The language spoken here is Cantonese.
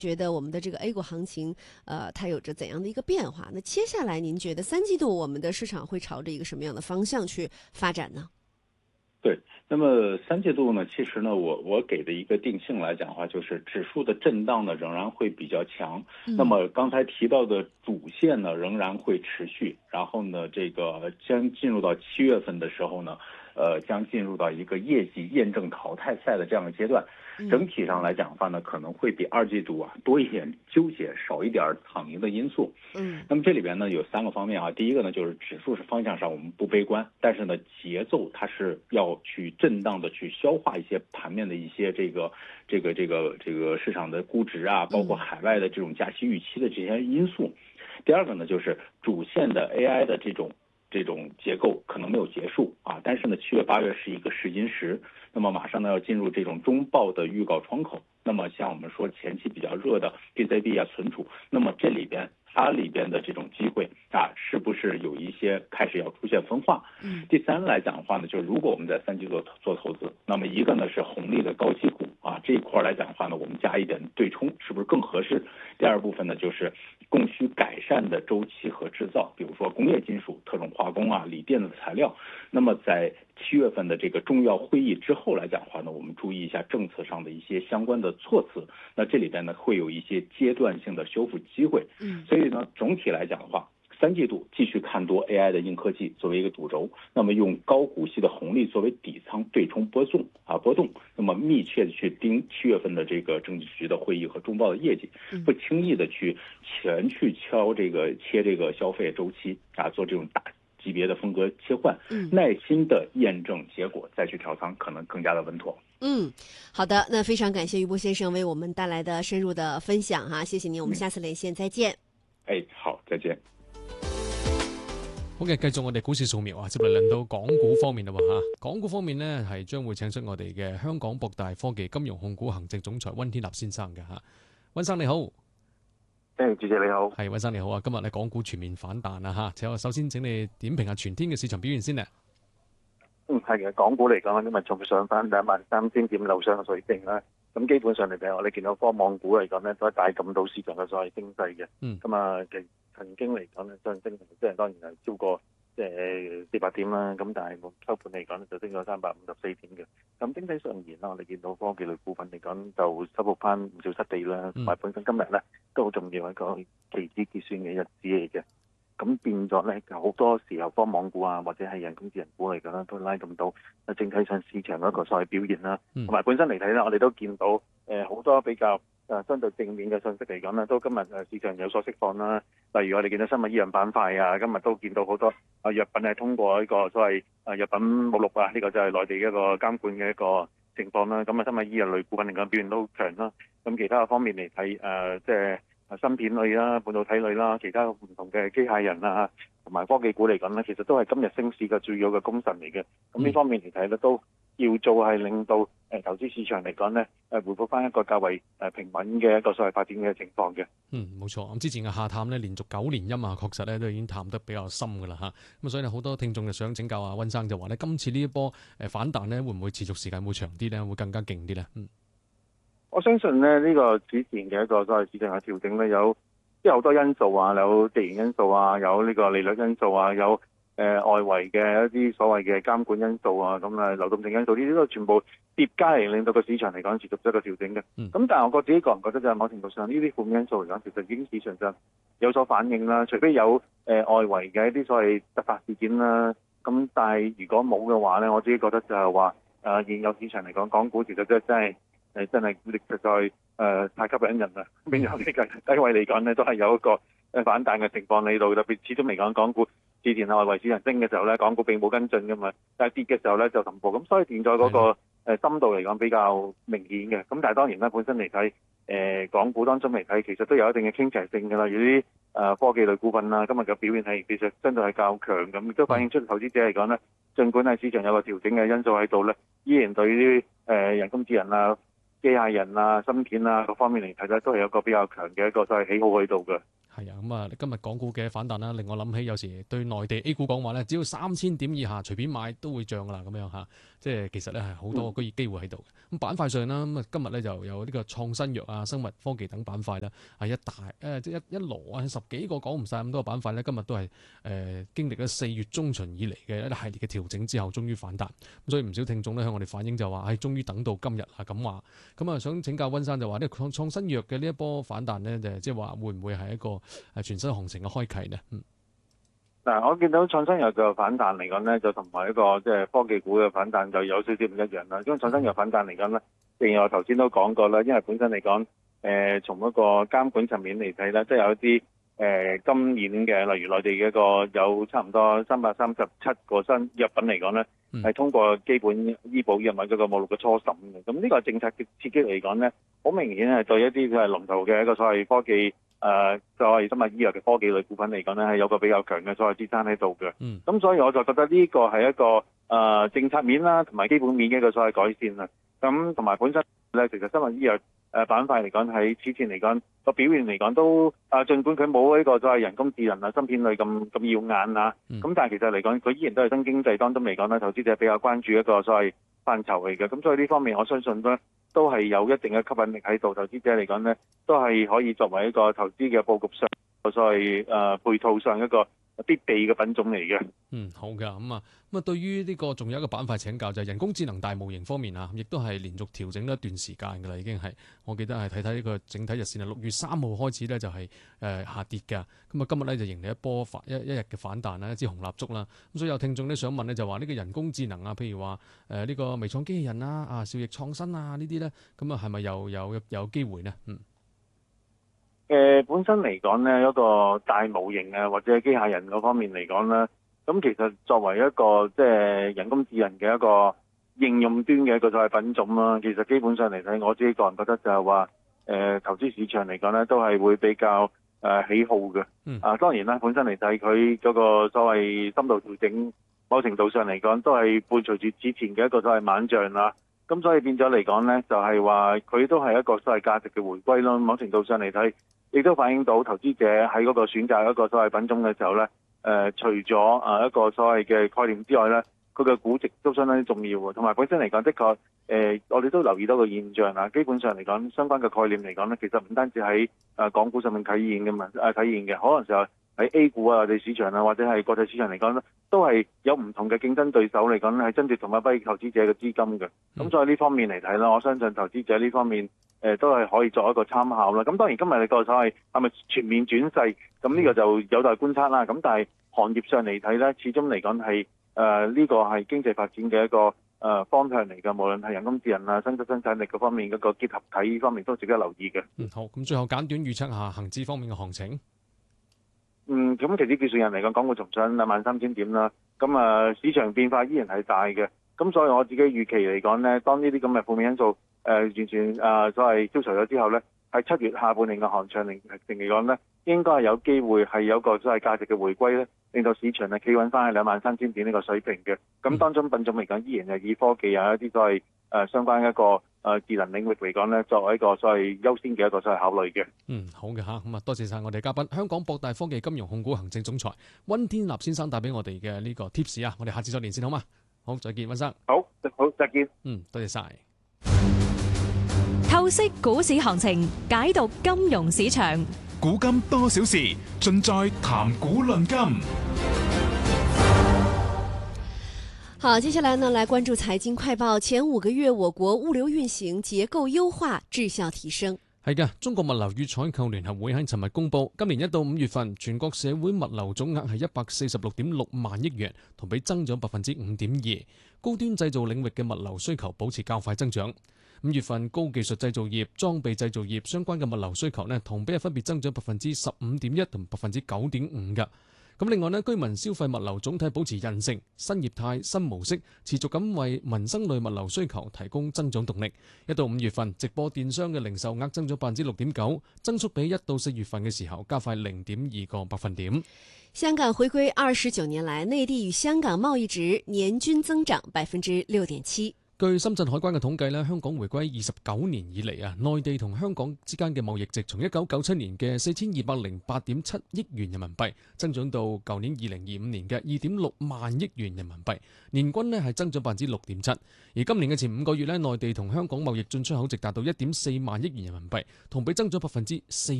觉得我们的这个 A 股行情，它有着怎样的一个变化？那接下来您觉得三季度我们的市场会朝着一个什么样的方向去发展呢？ 对，那么三季度呢，其实呢，我给的一个定性来讲的话，就是指数的震荡呢仍然会比较强。那么刚才提到的主线呢仍然会持续，然后呢，这个将进入到7月份的时候呢，将进入到一个业绩验证淘汰赛的这样的阶段。整体上来讲的话呢，可能会比二季度多一点纠结，少一点躺赢的因素。那么这里边呢有3个方面第一个呢就是指数是方向上我们不悲观，但是呢节奏它是要去震荡的去消化一些盘面的一些这个市场的估值包括海外的这种加息预期的这些因素。第二个呢就是主线的 AI 的这种结构可能没有结束但是呢7月8月是一个试金石，那么马上呢要进入这种中报的预告窗口。那么像我们说前期比较热的 PCB存储，那么这里边它里边的这种机会是不是有一些开始要出现分化？第三来讲的话呢，就是如果我们在三季度做投资，那么一个呢是红利的高息股这一块来讲的话呢，我们加一点对冲是不是更合适？第二部分呢就是供需改善的周期和制造，比如说工业金属、特种化工锂电的材料。那么在7月份的这个重要会议之后来讲的话呢，我们注意一下政策上的一些相关的措辞，那这里边呢会有一些阶段性的修复机会。所以呢总体来讲的话，三季度继续看多 AI 的硬科技作为一个主轴，那么用高股息的红利作为底仓对冲波动，那么密切的去盯7月份的这个政治局的会议和中报的业绩，不轻易的去切这个消费周期做这种大级别的风格切换，耐心的验证结果再去调仓，可能更加的稳妥。 好的，那非常感谢俞波先生为我们带来的深入的分享谢谢您，我们下次连线再见。 好，再见。 好嘅，繼續我哋股市掃描接嚟輪到港股方面啦港股方面呢，係將會請出我哋嘅香港博大科技金融控股行政總裁溫天納先生嘅溫生你好。 主席你好。 係溫生你好今日咧港股全面反彈首先請你點評下全天嘅市場表現先咧。 係嘅，港股嚟講，今日仲上翻13000點樓上嘅水平啦。咁基本上嚟講，我哋見到科網股嚟講咧，都係帶動到市場嘅所謂升勢嘅。咁曾經嚟講咧，上升即係當然係超過400點啦。咁但係收盤嚟講咧，就升咗354點嘅。咁整體上而言啦，我哋見到科技類股份嚟講就收復翻唔少失地啦。同埋本身今日咧都好重要一個期指結算嘅日子嚟嘅。咁變咗咧，好多時候科網股或者係人工智能股嚟講咧，都拉動到整體上市場嗰個所謂表現啦。同埋本身嚟睇咧，我哋都見到好多比較相對正面嘅信息嚟講咧，都今日市場有所釋放啦。例如我哋見到生物醫藥板塊今日都見到好多藥品係通過一個所謂藥品目錄呢個就係內地一個監管嘅一個情況啦。咁生物醫藥類股份嚟講表現都好強啦。咁其他方面嚟睇即係芯片類啦、半導體類啦、其他唔同嘅機械人同埋科技股嚟講咧，其實都係今日升市嘅主要嘅功臣嚟嘅。咁呢方面嚟睇咧，都叫做係令到投資市場嚟講咧，回復翻一個較為平穩嘅一個所謂發展嘅情況嘅。 冇錯。咁之前嘅下探咧，連續9年陰確實咧都已經探得比較深㗎啦咁所以好多聽眾就想請教溫生就話咧，今次呢一波反彈咧，會唔會持續時間會長啲咧，會更加勁啲咧？ 我相信咧呢個之前嘅一個所謂市場嘅調整咧，有即係好多因素有地緣因素有呢個利率因素有外圍嘅一啲所謂嘅監管因素咁流動性因素，呢啲都全部疊加嚟令到個市場嚟講持續咗一個調整嘅。咁但係我自己個人覺得就係某程度上呢啲負面因素嚟講，其實已經市場上有所反應啦。除非有外圍嘅一啲所謂突發事件啦，咁但係如果冇嘅話咧，我自己覺得就係話現有市場嚟講，港股其實真係實在太吸引人啦。變咗呢個低位嚟講咧，都係有一個反彈嘅情況喺度。特別始終嚟講，港股之前外圍市場升嘅時候咧，港股並冇跟進噶嘛，但係跌嘅時候咧就同步。咁所以變咗嗰個深度嚟講比較明顯嘅。咁但係當然啦，本身嚟睇港股當中嚟睇，其實都有一定嘅傾斜性㗎啦。如啲科技類股份今日嘅表現係其實相對係較強咁，亦都反映出投資者嚟講咧，儘管係市場有個調整嘅因素喺度咧，依然對於人工智能機械人芯片各方面嚟睇咧，都係有一個比較強嘅一個所謂喜好喺度嘅。 係啊，咁啊，今日港股嘅反彈啦，令我諗起有時對內地 A 股講話咧，只要3000點以下隨便買都會漲噶啦，咁樣嚇，即係其實咧係好多機會喺度嘅。咁板塊上啦，咁啊今日咧就有呢個創新藥啊、生物科技等板塊啦，係即係一籮啊，10幾個講唔晒咁多個板塊咧，今日都係經歷咗4月中旬以嚟嘅一系列嘅調整之後，終於反彈。咁所以唔少聽眾咧向我哋反映就話，終於等到今日啦咁話。咁啊想請教溫生就話呢個創新藥嘅呢一波反彈咧，即係話會唔會係一個全新行程嘅開啟呢？ 嗱，我見到創新藥嘅反彈嚟講呢，就同埋一個即係科技股嘅反彈就有少少唔一樣啦。因為創新藥反彈嚟講呢，正如我頭先都講過啦，因為本身嚟講，從一個監管層面嚟睇咧，即係有一啲今年嘅，例如內地嘅一個有差唔多337個新藥品嚟講呢，係通過基本醫保藥物嗰個目錄嘅初審嘅。咁呢個政策嘅刺激嚟講呢，好明顯係對一啲佢係龍頭嘅一個所謂科技。所謂生物醫藥嘅科技類股份嚟講咧，係有個比較強嘅所謂支撐喺度嘅。咁所以我就覺得呢個係一個政策面啦，同埋基本面嘅一個所謂改善啦。咁同埋本身咧，其實生物醫藥板塊嚟講喺此前嚟講個表現嚟講都儘管佢冇呢個所謂人工智能啊、芯片類咁耀眼啊，咁但係其實嚟講佢依然都係新經濟當中嚟講咧，投資者比較關注一個所謂範疇嚟嘅。咁所以呢方面我相信咧，都係有一定嘅吸引力喺度，投資者嚟講呢，都係可以作為一個投資嘅佈局上，所謂配套上一個必備嘅品種嚟嘅。 好嘅，咁啊，對於呢個仲有一個板塊請教就係人工智能大模型方面啊，亦都係連續調整咗一段時間㗎啦，已經係我記得係睇呢個整體日線6月3號開始咧就係下跌㗎，咁啊今日咧就迎嚟一波一日嘅反彈啦，一支紅蠟燭啦，咁所以有聽眾咧想問咧就話呢個人工智能啊，譬如話呢個微創機器人啊、兆易創新啊呢啲咧，咁啊係咪又有機會呢？ 本身嚟講呢，一個大模型啊或者機械人嗰方面嚟講呢，咁其實作為一個即係人工智能嘅一個應用端嘅一個所謂品種啦，其實基本上嚟睇，我自己個人覺得就係話投資市場嚟講呢，都係會比較喜好嘅。當然啦，本身嚟睇佢嗰個所謂深度調整，某程度上嚟講都係伴隨住之前嘅一個所謂猛漲啦。咁所以變咗嚟講呢，就係話佢都係一個所謂價值嘅回歸咯。某程度上嚟睇，亦都反映到投資者喺嗰個選擇一個所謂品種嘅時候呢，除咗一個所謂嘅概念之外呢，佢嘅估值都相當之重要喎。同埋本身嚟講，的確我哋都留意到個現象啦。基本上嚟講，相關嘅概念嚟講呢，其實唔單止喺港股上面體現嘅嘛，體現嘅，可能就係喺 A 股啊、我哋市場啊，或者係國際市場嚟講咧，都係有唔同嘅競爭對手嚟講咧，係爭奪同一批投資者嘅資金嘅。咁所以呢方面嚟睇啦，我相信投資者呢方面都係可以作一個參考啦。咁當然今日你個所謂係咪全面轉勢，咁呢個就有待觀察啦。咁但係行業上嚟睇咧，始終嚟講係呢個係經濟發展嘅一個方向嚟嘅，無論係人工智能啊、新質生產力嗰方面嗰個結合體方面都值得留意嘅。 好，咁最後簡短預測下恒指方面嘅行情。 咁其實技術人嚟講，港股重上23,000點啦。咁市場變化依然係大嘅。咁所以我自己預期嚟講呢，當呢啲咁嘅負面因素完全所謂消除咗之後呢，喺7月下半年嘅行情嚟講呢，應該係有機會係有個所謂價值嘅回歸呢，令到市場係企穩翻喺23,000點呢個水平嘅。咁當中品種嚟講，依然係以科技有一啲所謂相關一個智能領域嚟講呢，作為一個所謂優先嘅一個所謂考慮嘅。 好嘅嚇，咁多謝晒我哋嘉賓，香港博大科技金融控股行政總裁溫天納先生帶俾我哋嘅呢個 tips 啊，我哋下次再連線好嗎？好，再見，溫生。 好，再見。 多謝晒。 透析股市行情，解讀金融市場， 古今多少事，盡在談股論金。 好，接下來呢，來關注財經快報。前5個月，我國物流運行結構優化，質效提升。 係嘅，中國物流與採購聯合會喺尋日公佈，今年1到5月份全國社會物流總額係146.6萬億元，同比增長5.2%。高端製造領域嘅物流需求保持較快增長。5月份高技術製造業、裝備製造業相關嘅物流需求呢，同比係分別增長15.1%同9.5%嘅。咁另外呢，居民消費物流總體保持韌性，新業態、新模式持續咁為民生類物流需求提供增長動力。1到5月份，直播電商嘅零售額增長6.9%，增速比1到4月份嘅時候加快0.2個百分點。 香港回歸29年來，內地與香港貿易值年均增長6.7%。 據深圳海關嘅統計咧，香港回歸29年以嚟啊，內地同香港之間嘅貿易值從1997年嘅4208.7億元人民幣增長到舊年2025年嘅2.6萬億元人民幣，年均咧係增長6.7%。而今年嘅前5個月咧，內地同香港貿易進出口值達到1.4萬億元人民幣，同比增長4%。